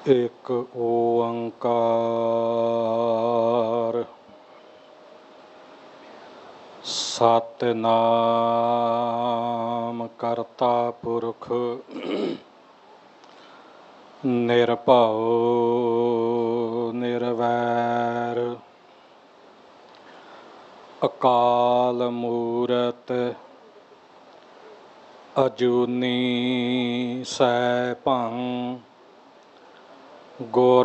ਇੱਕ ਓੰਕਾਰ ਸਤਿਨਾਮ ਕਰਤਾ ਪੁਰਖ ਨਿਰਭਉ ਨਿਰਵੈਰ ਅਕਾਲ ਮੂਰਤ ਅਜੂਨੀ ਸੈਭੰ ਗੁਰ